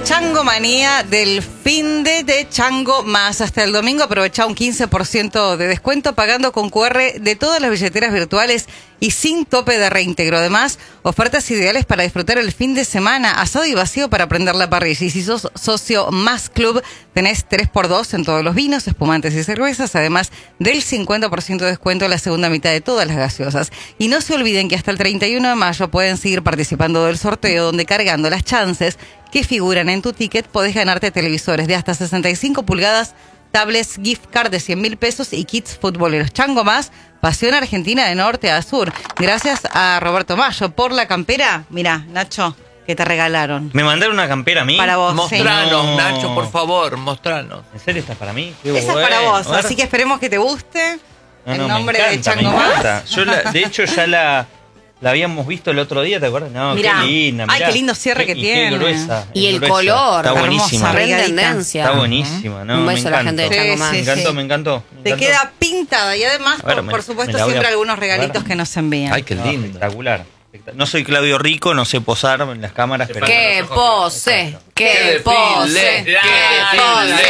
Changomanía del fin de Chango Más. Hasta el domingo aprovecha un 15% de descuento pagando con QR de todas las billeteras virtuales y sin tope de reintegro. Además, ofertas ideales para disfrutar el fin de semana, asado y vacío para prender la parrilla. Y si sos socio Más Club, tenés 3x2 en todos los vinos, espumantes y cervezas, además del 50% de descuento en la segunda mitad de todas las gaseosas. Y no se olviden que hasta el 31 de mayo pueden seguir participando del sorteo, donde cargando las chances que figuran en tu ticket podés ganarte televisores de hasta 65 pulgadas, tablets, gift card de 100.000 pesos y kits futboleros. Chango Más, pasión argentina de norte a sur. Gracias a Roberto Mayo por la campera. Mirá, Nacho, que te regalaron. ¿Me mandaron una campera a mí? Para vos. Mostranos, Sí. Nacho, por favor, mostranos. ¿En serio esta es para mí? Qué Esa bueno. es para vos, A ver. así que esperemos que te guste. No, En no, nombre me de encanta, Chango me Más. encanta. Yo de hecho ya la habíamos visto el otro día, ¿te acuerdas? No, Mirá. qué linda. Ay, mirá. qué lindo cierre que y tiene. Qué gruesa. Y qué el gruesa. color, Está hermosa, buenísima. re en regadita. tendencia. Está buenísima, ¿no? Un Me beso a la gente de encantó. Chango Sí, Más. sí, Me encantó, sí. me encantó. me Te encantó. queda pintada y además, A ver, por supuesto, me la voy siempre a- algunos a ver. regalitos que nos envían. Ay, qué No, lindo. espectacular. No soy Claudio Rico, no sé posar en las cámaras, pero... ¡Qué pose! ¡Qué desfile! pose! ¡Qué ¡Qué pose!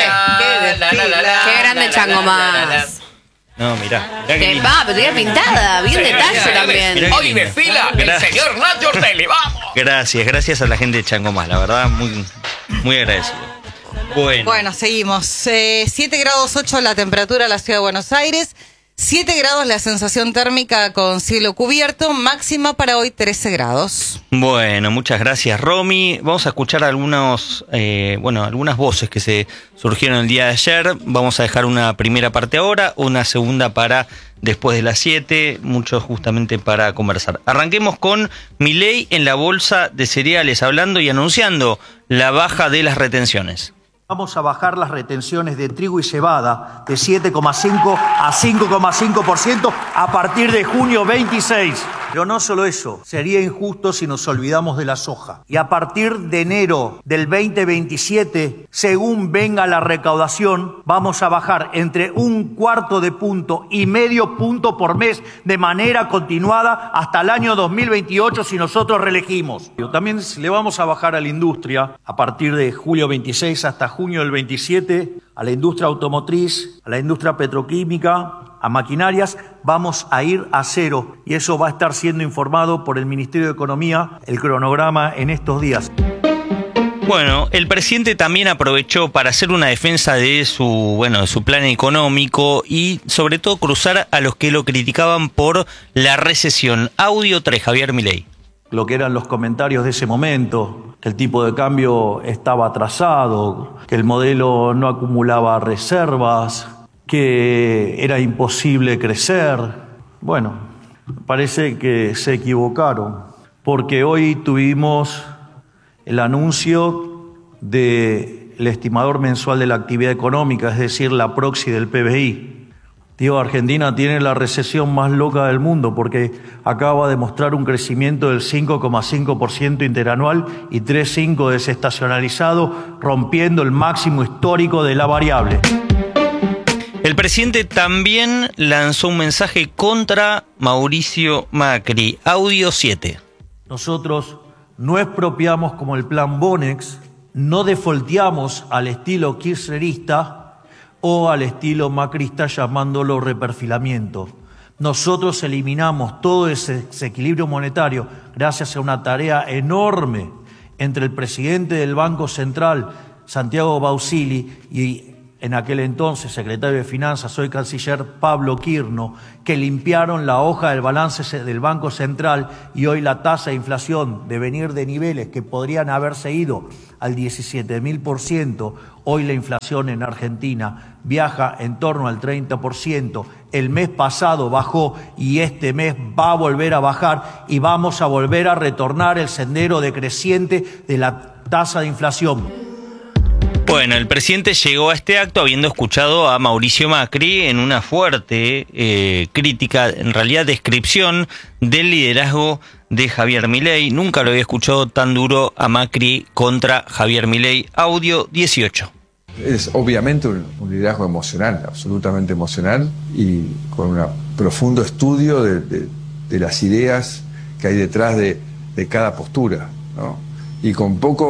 ¡Qué grande Chango Más! No, mirá qué ¡Qué lindo. va! Pero tiene pintada, bien detalle también. Mirá qué Hoy lindo. desfila el Gracias. señor Nacho Ortelli, vamos. Gracias a la gente de Chango Más, la verdad, muy agradecido. Bueno, seguimos. 7 grados 8 la temperatura en la ciudad de Buenos Aires. 7 grados la sensación térmica con cielo cubierto. Máxima para hoy 13 grados. Bueno, muchas gracias, Romy. Vamos a escuchar algunas voces que se surgieron el día de ayer. Vamos a dejar una primera parte ahora, una segunda para después de las 7, mucho justamente para conversar. Arranquemos con Milei en la bolsa de cereales, hablando y anunciando la baja de las retenciones. Vamos a bajar las retenciones de trigo y cebada de 7,5 a 5,5% a partir de junio 26. Pero no solo eso, sería injusto si nos olvidamos de la soja. Y a partir de enero del 2027, según venga la recaudación, vamos a bajar entre 1/4 punto y medio punto por mes de manera continuada hasta el año 2028 si nosotros reelegimos. También le vamos a bajar a la industria a partir de julio 26 hasta junio del 27, a la industria automotriz, a la industria petroquímica, a maquinarias, vamos a ir a cero y eso va a estar siendo informado por el Ministerio de Economía, el cronograma en estos días. Bueno, el presidente también aprovechó para hacer una defensa de su plan económico y sobre todo cruzar a los que lo criticaban por la recesión. Audio 3, Javier Milei. Lo que eran los comentarios de ese momento, que el tipo de cambio estaba atrasado, que el modelo no acumulaba reservas, que era imposible crecer. Bueno, parece que se equivocaron, porque hoy tuvimos el anuncio del estimador mensual de la actividad económica, es decir, la proxy del PBI. Digo, Argentina tiene la recesión más loca del mundo porque acaba de mostrar un crecimiento del 5,5% interanual y 3,5% desestacionalizado, rompiendo el máximo histórico de la variable. El presidente también lanzó un mensaje contra Mauricio Macri. Audio 7. Nosotros no expropiamos como el plan Bonex, no defolteamos al estilo kirchnerista o al estilo macrista llamándolo reperfilamiento. Nosotros eliminamos todo ese desequilibrio monetario gracias a una tarea enorme entre el presidente del Banco Central, Santiago Bausili, y en aquel entonces secretario de Finanzas, hoy canciller Pablo Quirno, que limpiaron la hoja del balance del Banco Central y hoy la tasa de inflación de venir de niveles que podrían haberse ido al 17.000%, hoy la inflación en Argentina viaja en torno al 30%, el mes pasado bajó y este mes va a volver a bajar y vamos a volver a retornar el sendero decreciente de la tasa de inflación. Bueno, el presidente llegó a este acto habiendo escuchado a Mauricio Macri en una fuerte crítica, en realidad descripción del liderazgo de Javier Milei. Nunca lo había escuchado tan duro a Macri contra Javier Milei. Audio 18. Es obviamente un liderazgo emocional, absolutamente emocional y con un profundo estudio de las ideas que hay detrás de cada postura, ¿no? Y con poco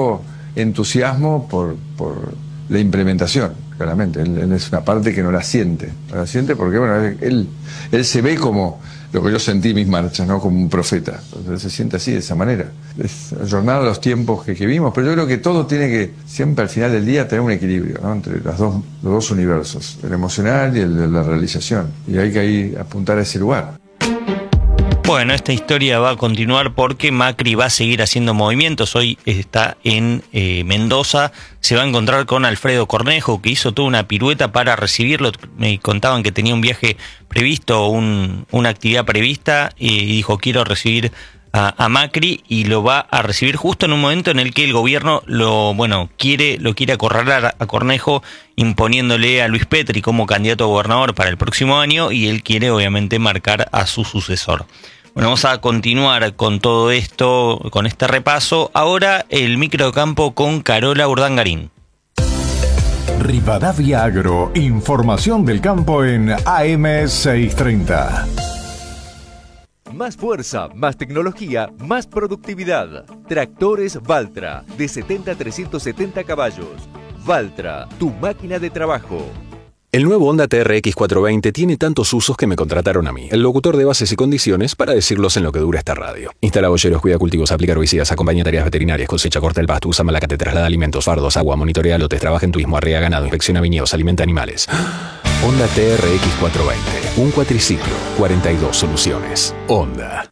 entusiasmo por la implementación, claramente. Él es una parte que no la siente porque, bueno, él se ve como lo que yo sentí en mis marchas, ¿no? Como un profeta. Entonces él se siente así, de esa manera. Es ayornado a los tiempos que vimos, pero yo creo que todo tiene que, siempre al final del día, tener un equilibrio, ¿no? Entre los dos universos, el emocional y el de la realización. Y hay que ahí apuntar a ese lugar. Bueno, esta historia va a continuar porque Macri va a seguir haciendo movimientos. Hoy está en Mendoza, se va a encontrar con Alfredo Cornejo, que hizo toda una pirueta para recibirlo. Me contaban que tenía un viaje previsto, una actividad prevista, y dijo: quiero recibir a Macri, y lo va a recibir justo en un momento en el que el gobierno lo quiere acorralar a Cornejo, imponiéndole a Luis Petri como candidato a gobernador para el próximo año, y él quiere obviamente marcar a su sucesor. Bueno, vamos a continuar con todo esto, con este repaso. Ahora el microcampo con Carola Urdangarín. Rivadavia Agro, información del campo en AM630. Más fuerza, más tecnología, más productividad. Tractores Valtra, de 70 a 370 caballos. Valtra, tu máquina de trabajo. El nuevo Honda TRX 420 tiene tantos usos que me contrataron a mí, el locutor de bases y condiciones, para decirlos en lo que dura esta radio. Instala bolleros, cuida cultivos, aplica herbicidas, acompaña tareas veterinarias, cosecha, corta el pasto, usa malacate, traslada alimentos, fardos, agua, monitorea lotes, trabaja en turismo, arrea ganado, inspecciona viñedos, alimenta animales. Honda TRX 420, un cuatriciclo, 42 soluciones. Honda.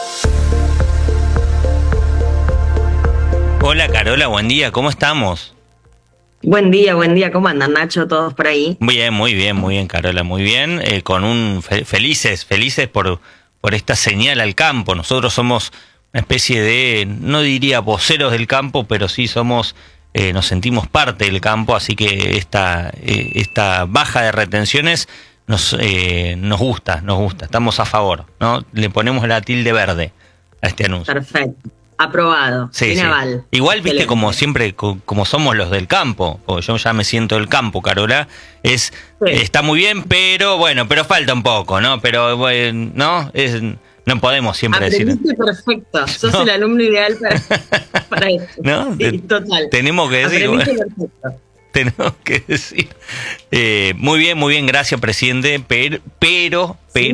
Hola Carola, buen día, ¿cómo estamos? Buen día, ¿cómo andan, Nacho? ¿Todos por ahí? Bien, muy bien, Carola, muy bien. Con felices por esta señal al campo. Nosotros somos una especie de, no diría voceros del campo, pero sí somos, nos sentimos parte del campo, así que esta baja de retenciones nos gusta, estamos a favor, ¿no? Le ponemos la tilde verde a este anuncio. Perfecto. Aprobado. Sí, sí. Aval. Igual, viste, Excelente. como siempre, como somos los del campo, porque yo ya me siento del campo, Carola, está muy bien, pero falta un poco, ¿no? Pero bueno, no podemos siempre Aprendiste perfecto. Sos el alumno ideal para esto. ¿No? Sí, total. Tenemos que decir. Aprendiste perfecto. Tenemos que decir. Muy bien, gracias, presidente. Pero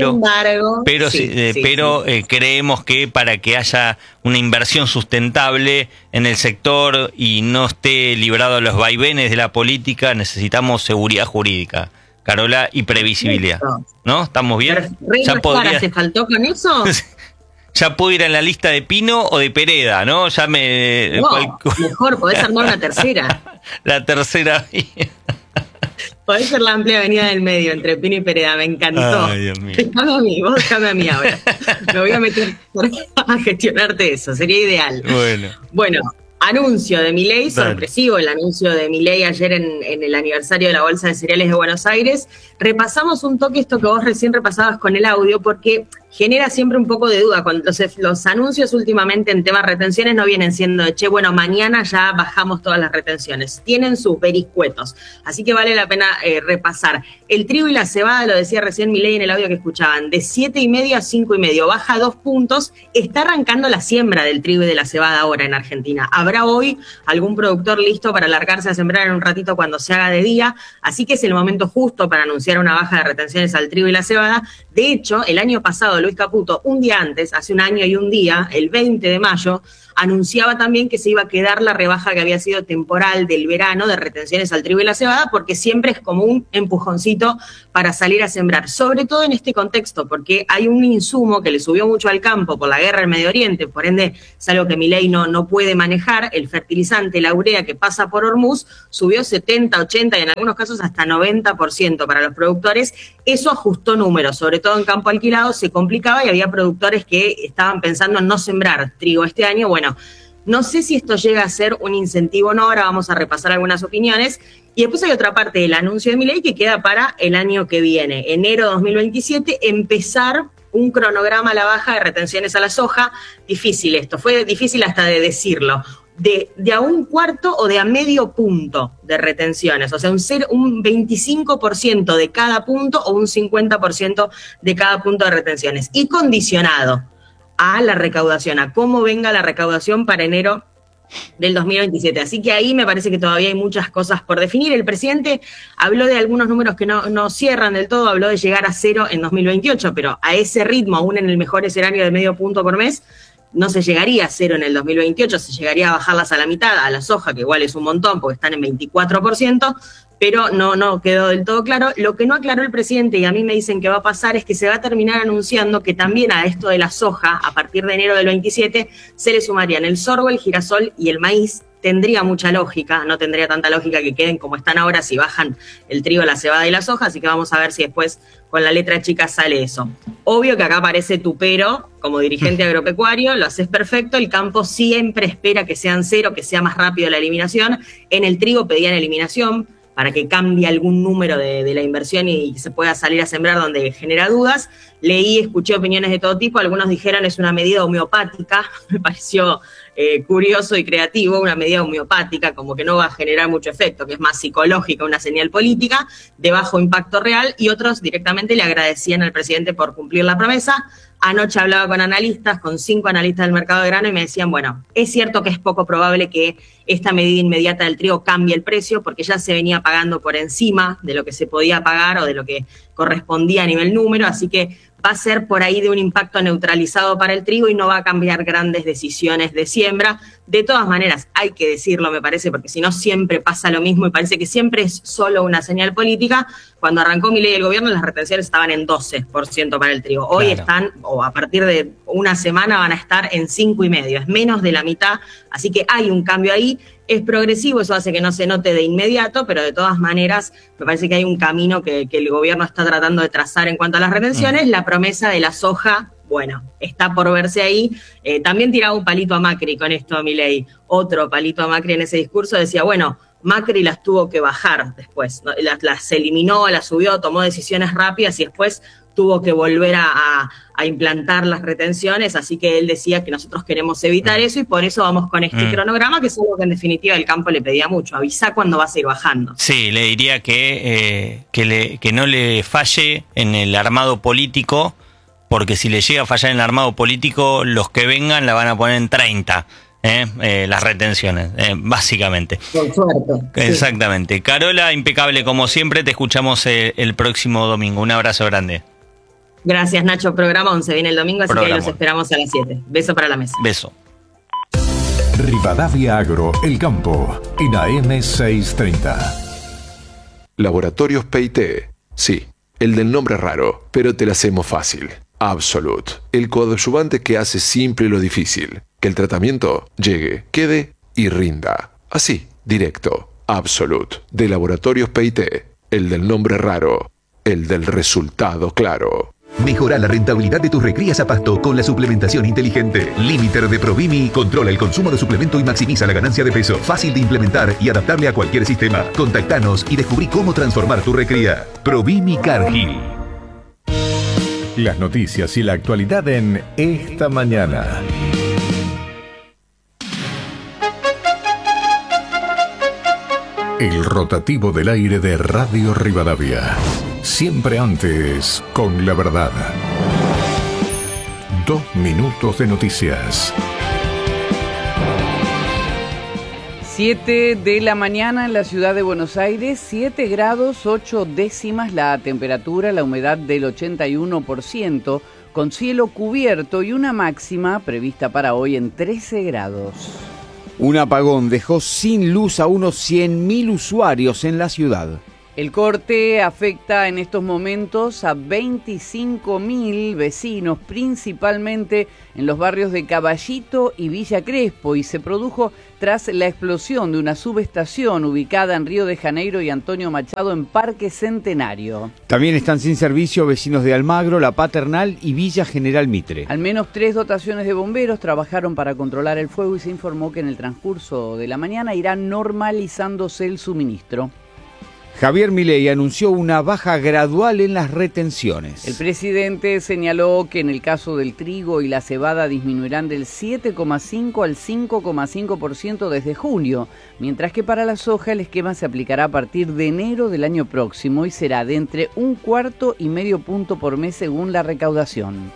creemos que para que haya una inversión sustentable en el sector y no esté librado de los vaivenes de la política, necesitamos seguridad jurídica, Carola, y previsibilidad. ¿No? ¿Estamos bien? ¿Se faltó con eso? Ya puedo ir en la lista de Pino o de Pereda, ¿no? Mejor, podés armar una tercera. La tercera vía. Podés ser la amplia avenida del medio entre Pino y Pereda, me encantó. Ay, Dios mío. Vos déjame a mí ahora. Me voy a meter a gestionarte eso, sería ideal. Bueno, anuncio de Milei, sorpresivo el anuncio de Milei ayer en el aniversario de la Bolsa de Cereales de Buenos Aires. Repasamos un toque esto que vos recién repasabas con el audio, porque genera siempre un poco de duda. Cuando los anuncios últimamente en temas retenciones no vienen siendo de, mañana ya bajamos todas las retenciones. Tienen sus vericuetos. Así que vale la pena repasar. El trigo y la cebada, lo decía recién Milei en el audio que escuchaban, de 7,5 a 5,5, baja 2 puntos. Está arrancando la siembra del trigo y de la cebada ahora en Argentina. Habrá hoy algún productor listo para largarse a sembrar en un ratito cuando se haga de día. Así que es el momento justo para anunciar una baja de retenciones al trigo y la cebada. De hecho, el año pasado Luis Caputo, un día antes, hace un año y un día, el 20 de mayo, anunciaba también que se iba a quedar la rebaja que había sido temporal del verano de retenciones al trigo y la cebada, porque siempre es como un empujoncito para salir a sembrar, sobre todo en este contexto, porque hay un insumo que le subió mucho al campo por la guerra en Medio Oriente, por ende es algo que Milei no puede manejar. El fertilizante, la urea que pasa por Hormuz, subió 70, 80 y en algunos casos hasta 90% para los productores. Eso ajustó números, sobre todo en campo alquilado se complicaba y había productores que estaban pensando en no sembrar trigo este año. Bueno, no sé si esto llega a ser un incentivo o no, ahora vamos a repasar algunas opiniones. Y después hay otra parte del anuncio de Milei que queda para el año que viene, enero 2027, empezar un cronograma a la baja de retenciones a la soja. Difícil esto, fue difícil hasta de decirlo. De a un cuarto o de a medio punto de retenciones, o sea, un 25% de cada punto o un 50% de cada punto de retenciones, y condicionado a la recaudación, a cómo venga la recaudación para enero del 2027. Así que ahí me parece que todavía hay muchas cosas por definir. El presidente habló de algunos números que no cierran del todo, habló de llegar a 0 en 2028, pero a ese ritmo, aún en el mejor escenario de medio punto por mes, no se llegaría a 0 en el 2028, se llegaría a bajarlas a la mitad, a la soja, que igual es un montón porque están en 24%, pero no quedó del todo claro. Lo que no aclaró el presidente, y a mí me dicen que va a pasar, es que se va a terminar anunciando que también a esto de la soja, a partir de enero del 27, se le sumarían el sorgo, el girasol y el maíz. Tendría mucha lógica, no tendría tanta lógica que queden como están ahora si bajan el trigo, la cebada y la soja, así que vamos a ver si después con la letra chica sale eso. Obvio que acá aparece tu pero como dirigente agropecuario, lo haces perfecto, el campo siempre espera que sean 0, que sea más rápido la eliminación. En el trigo pedían eliminación para que cambie algún número de la inversión y se pueda salir a sembrar donde genera dudas. Leí, escuché opiniones de todo tipo, algunos dijeron es una medida homeopática, me pareció curioso y creativo, una medida homeopática, como que no va a generar mucho efecto, que es más psicológica, una señal política, de bajo impacto real, y otros directamente le agradecían al presidente por cumplir la promesa. Anoche hablaba con analistas, con 5 analistas del mercado de grano, y me decían, bueno, es cierto que es poco probable que esta medida inmediata del trigo cambie el precio, porque ya se venía pagando por encima de lo que se podía pagar o de lo que correspondía a nivel número, así que va a ser por ahí de un impacto neutralizado para el trigo y no va a cambiar grandes decisiones de siembra. De todas maneras, hay que decirlo, me parece, porque si no siempre pasa lo mismo y parece que siempre es solo una señal política. Cuando arrancó Milei el gobierno, las retenciones estaban en 12% para el trigo. Hoy están, o a partir de una semana van a estar en 5,5%, es menos de la mitad, así que hay un cambio ahí. Es progresivo, eso hace que no se note de inmediato, pero de todas maneras me parece que hay un camino que el gobierno está tratando de trazar en cuanto a las retenciones. La promesa de la soja, bueno, está por verse ahí. También tiraba un palito a Macri con esto, Milei, otro palito a Macri en ese discurso, decía, bueno, Macri las tuvo que bajar después, ¿no? Las eliminó, las subió, tomó decisiones rápidas y después tuvo que volver a implantar las retenciones, así que él decía que nosotros queremos evitar eso y por eso vamos con este cronograma, que es algo que en definitiva el campo le pedía mucho, avisa cuándo vas a ir bajando. Sí, le diría que no le falle en el armado político, porque si le llega a fallar en el armado político, los que vengan la van a poner en 30. Las retenciones, básicamente. Por suerte. Exactamente. Sí. Carola, impecable como siempre, te escuchamos el próximo domingo. Un abrazo grande. Gracias, Nacho. Programa 11 viene el domingo, así que ahí los esperamos a las 7. Beso para la mesa. Beso. Rivadavia Agro, El Campo, en AM 630. Laboratorios PIT. Sí, el del nombre raro, pero te la hacemos fácil. Absolute, el coadyuvante que hace simple lo difícil. Que el tratamiento llegue, quede y rinda. Así, directo. Absolute, de Laboratorios PIT. El del nombre raro, el del resultado claro. Mejora la rentabilidad de tus recrías a pasto con la suplementación inteligente. Limiter de Provimi controla el consumo de suplemento y maximiza la ganancia de peso. Fácil de implementar y adaptable a cualquier sistema. Contactanos y descubrí cómo transformar tu recría. Provimi Cargill. Las noticias y la actualidad en Esta Mañana. El rotativo del aire de Radio Rivadavia. Siempre antes, con la verdad. 2 minutos de noticias. 7 de la mañana en la ciudad de Buenos Aires, 7 grados 8 décimas la temperatura, la humedad del 81%, con cielo cubierto y una máxima prevista para hoy en 13 grados. Un apagón dejó sin luz a unos 100.000 usuarios en la ciudad. El corte afecta en estos momentos a 25.000 vecinos, principalmente en los barrios de Caballito y Villa Crespo, y se produjo tras la explosión de una subestación ubicada en Río de Janeiro y Antonio Machado en Parque Centenario. También están sin servicio vecinos de Almagro, La Paternal y Villa General Mitre. Al menos 3 dotaciones de bomberos trabajaron para controlar el fuego y se informó que en el transcurso de la mañana irá normalizándose el suministro. Javier Milei anunció una baja gradual en las retenciones. El presidente señaló que en el caso del trigo y la cebada disminuirán del 7,5 al 5,5% desde julio, mientras que para la soja el esquema se aplicará a partir de enero del año próximo y será de entre 1/4 y medio punto por mes según la recaudación.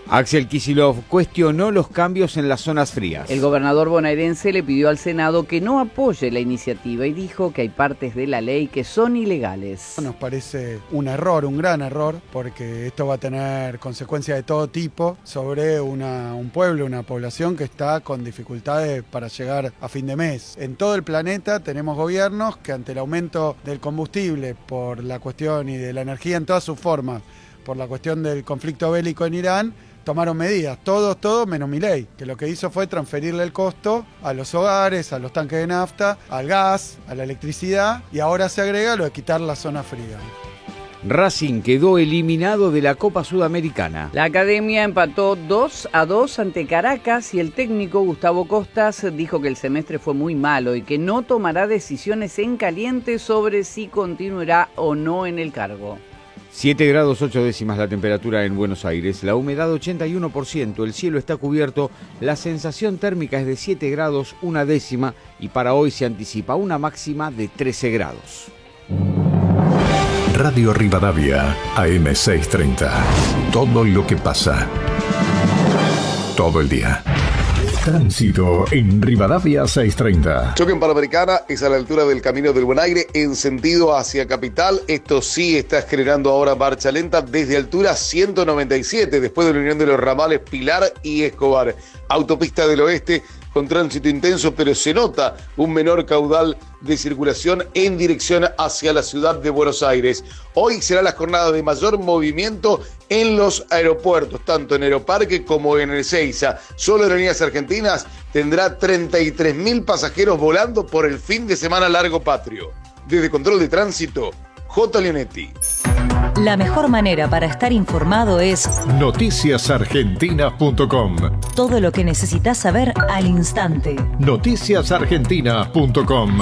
Axel Kicillof cuestionó los cambios en las zonas frías. El gobernador bonaerense le pidió al Senado que no apoye la iniciativa y dijo que hay partes de la ley que son ilegales. Nos parece un error, un gran error, porque esto va a tener consecuencias de todo tipo sobre un pueblo, una población que está con dificultades para llegar a fin de mes. En todo el planeta tenemos gobiernos que ante el aumento del combustible por la cuestión y de la energía en todas sus formas, por la cuestión del conflicto bélico en Irán, tomaron medidas, todos menos Milei, que lo que hizo fue transferirle el costo a los hogares, a los tanques de nafta, al gas, a la electricidad, y ahora se agrega lo de quitar la zona fría. Racing quedó eliminado de la Copa Sudamericana. La academia empató 2-2 ante Caracas y el técnico Gustavo Costas dijo que el semestre fue muy malo y que no tomará decisiones en caliente sobre si continuará o no en el cargo. 7 grados 8 décimas la temperatura en Buenos Aires, la humedad 81%, el cielo está cubierto, la sensación térmica es de 7 grados 1 décima y para hoy se anticipa una máxima de 13 grados. Radio Rivadavia, AM630. Todo lo que pasa. Todo el día. Tránsito en Rivadavia 630. Choque en Panamericana es a la altura del Camino del Buen Aire en sentido hacia Capital. Esto sí está generando ahora marcha lenta desde altura 197 después de la unión de los ramales Pilar y Escobar. Autopista del Oeste con tránsito intenso, pero se nota un menor caudal de circulación en dirección hacia la ciudad de Buenos Aires. Hoy será la jornada de mayor movimiento en los aeropuertos, tanto en Aeroparque como en el Ezeiza. Solo Aerolíneas Argentinas tendrá 33.000 pasajeros volando por el fin de semana largo patrio. Desde Control de Tránsito, J. Leonetti. La mejor manera para estar informado es noticiasargentinas.com. Todo lo que necesitas saber al instante. Noticiasargentinas.com.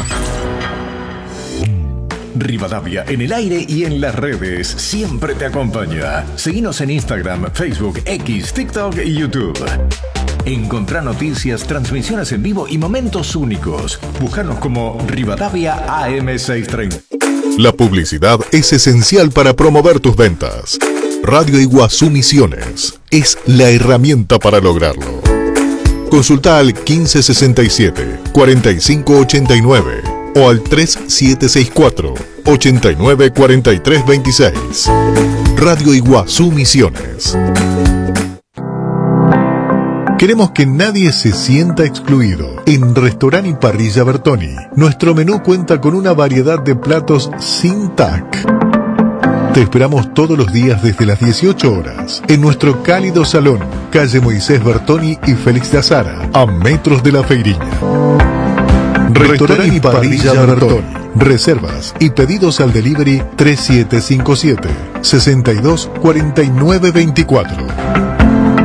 Rivadavia en el aire y en las redes siempre te acompaña. Seguinos en Instagram, Facebook, X, TikTok y YouTube. Encontrá noticias, transmisiones en vivo y momentos únicos. Búscanos como Rivadavia AM630. La publicidad es esencial para promover tus ventas. Radio Iguazú Misiones es la herramienta para lograrlo. Consulta al 1567-4589 o al 3764-894326. Radio Iguazú Misiones. Queremos que nadie se sienta excluido. En Restaurant y Parrilla Bertoni, nuestro menú cuenta con una variedad de platos sin TAC. Te esperamos todos los días desde las 18 horas en nuestro cálido salón, calle Moisés Bertoni y Félix de Azara, a metros de la Feiriña. Restaurant y Parrilla Bertoni. Reservas y pedidos al delivery 3757 624924.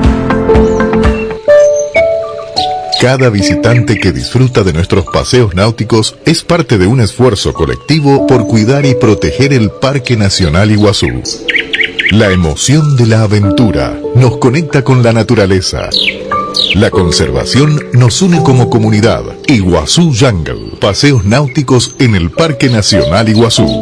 Cada visitante que disfruta de nuestros paseos náuticos es parte de un esfuerzo colectivo por cuidar y proteger el Parque Nacional Iguazú. La emoción de la aventura nos conecta con la naturaleza. La conservación nos une como comunidad. Iguazú Jungle. Paseos náuticos en el Parque Nacional Iguazú.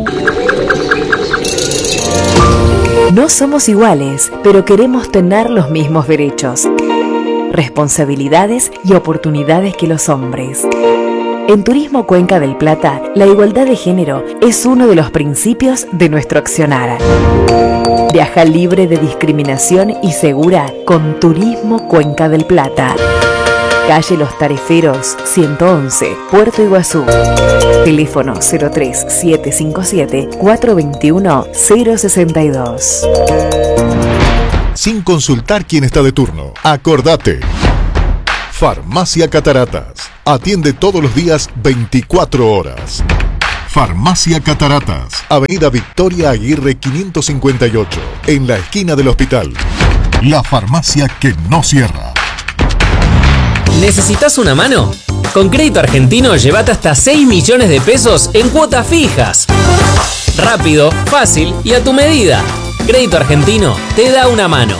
No somos iguales, pero queremos tener los mismos derechos, responsabilidades y oportunidades que los hombres. En Turismo Cuenca del Plata, la igualdad de género es uno de los principios de nuestro accionar. Viaja libre de discriminación y segura con Turismo Cuenca del Plata. Calle Los Tareferos, 111, Puerto Iguazú. Teléfono 03-757-421-062. Sin consultar quién está de turno. Acordate. Farmacia Cataratas. Atiende todos los días 24 horas. Farmacia Cataratas. Avenida Victoria Aguirre 558. En la esquina del hospital. La farmacia que no cierra. ¿Necesitas una mano? Con Crédito Argentino llévate hasta 6 millones de pesos en cuotas fijas. Rápido, fácil y a tu medida. Crédito Argentino te da una mano.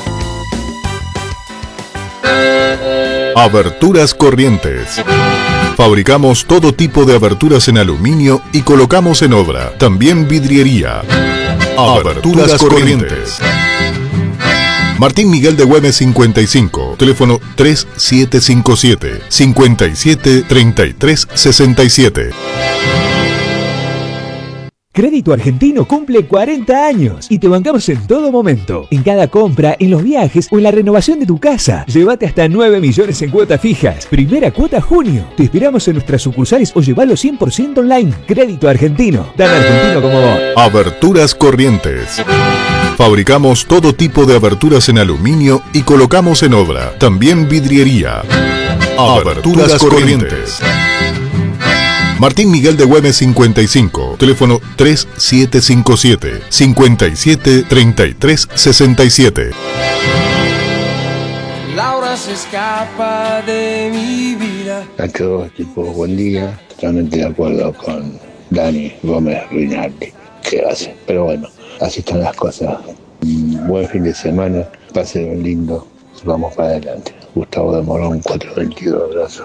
Aberturas Corrientes. Fabricamos todo tipo de aberturas en aluminio y colocamos en obra. También vidriería. Aberturas Corrientes. Martín Miguel de Güemes 55, teléfono 3757 57 33 67. Crédito Argentino cumple 40 años y te bancamos en todo momento. En cada compra, en los viajes o en la renovación de tu casa. Llévate hasta 9 millones en cuotas fijas. Primera cuota junio. Te esperamos en nuestras sucursales o llevalo 100% online. Crédito Argentino. Tan argentino como vos. Aberturas Corrientes. Fabricamos todo tipo de aberturas en aluminio y colocamos en obra. También vidriería. Aberturas Corrientes. Martín Miguel de Güemes 55, teléfono 3757 57 33 67. Laura se escapa de mi vida. A todos, chicos, buen día. Totalmente de acuerdo con Dani Gómez Rinaldi. ¿Qué hace? Pero bueno, así están las cosas. Buen fin de semana, pasen lindo, vamos para adelante. Gustavo de Morón, 422, abrazo.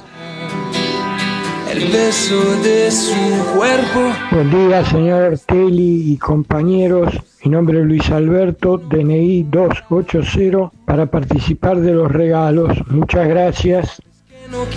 El beso de su cuerpo. Buen día, señor Ortelli y compañeros. Mi nombre es Luis Alberto, DNI 280, para participar de los regalos. Muchas gracias.